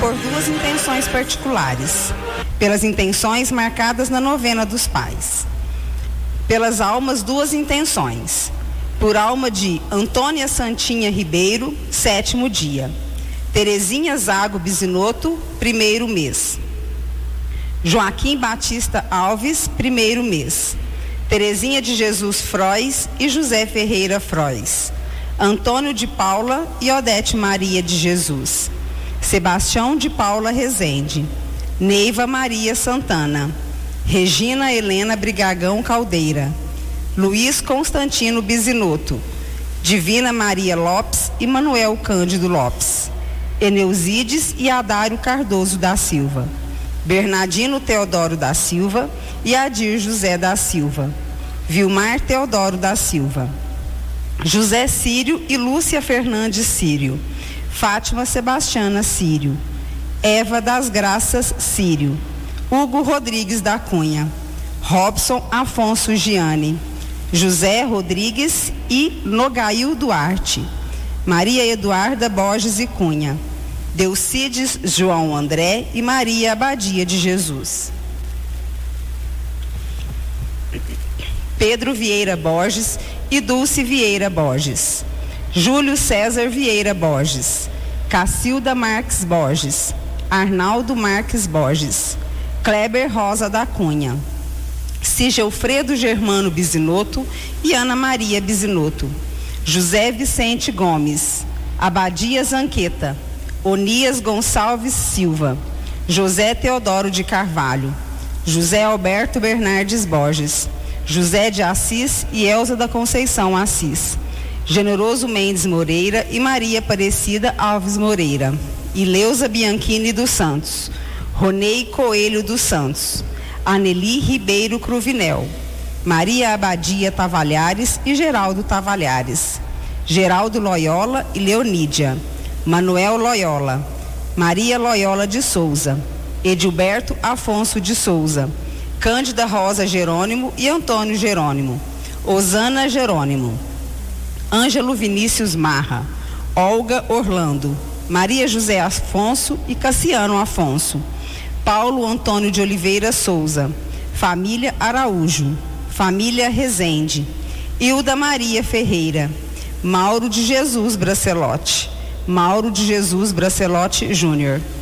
por duas intenções particulares. Pelas intenções marcadas na novena dos pais. Pelas almas, duas intenções. Por alma de Antônia Santinha Ribeiro, 7º dia. Terezinha Zago Bisinotto, 1º mês. Joaquim Batista Alves, 1º mês. Terezinha de Jesus Frois e José Ferreira Frois. Antônio de Paula e Odete Maria de Jesus. Sebastião de Paula Rezende. Neiva Maria Santana. Regina Helena Brigagão Caldeira. Luiz Constantino Bisinotto. Divina Maria Lopes e Manuel Cândido Lopes. Eneusides e Adário Cardoso da Silva. Bernardino Teodoro da Silva e Adir José da Silva. Vilmar Teodoro da Silva. José Sírio e Lúcia Fernandes Sírio. Fátima Sebastiana Sírio. Eva das Graças Sírio. Hugo Rodrigues da Cunha. Robson Afonso Giane. José Rodrigues e Nogail Duarte. Maria Eduarda Borges e Cunha. Delcides João André e Maria Abadia de Jesus. Pedro Vieira Borges e Dulce Vieira Borges. Júlio César Vieira Borges. Cacilda Marques Borges. Arnaldo Marques Borges. Kleber Rosa da Cunha. Sigilfredo Germano Bisinotto e Ana Maria Bisinotto. José Vicente Gomes. Abadia Zanqueta. Onias Gonçalves Silva. José Teodoro de Carvalho. José Alberto Bernardes Borges. José de Assis e Elza da Conceição Assis. Generoso Mendes Moreira e Maria Aparecida Alves Moreira. Ileusa Bianchini dos Santos. Ronei Coelho dos Santos. Aneli Ribeiro Cruvinel. Maria Abadia Tavalhares e Geraldo Tavalhares. Geraldo Loyola e Leonídia. Manuel Loyola. Maria Loyola de Souza. Edilberto Afonso de Souza. Cândida Rosa Jerônimo e Antônio Jerônimo. Osana Jerônimo. Ângelo Vinícius Marra. Olga Orlando. Maria José Afonso e Cassiano Afonso. Paulo Antônio de Oliveira Souza. Família Araújo. Família Rezende. Hilda Maria Ferreira. Mauro de Jesus Bracelotti. Mauro de Jesus Bracelotti Júnior.